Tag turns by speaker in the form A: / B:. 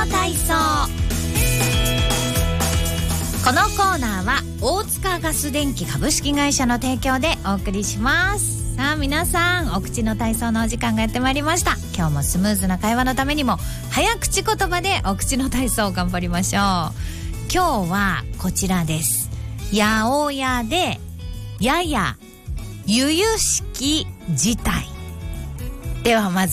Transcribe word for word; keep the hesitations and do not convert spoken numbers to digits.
A: 体操。このコーナーは大塚ガス電気株式会社の提供でお送りします。さあ皆さん、お口の体操のお時間がやってまいりました。今日もスムーズな会話のためにも早口言葉でお口の体操を頑張りましょう。今日はこちらです。八百屋でやや由々しき事態。ではまず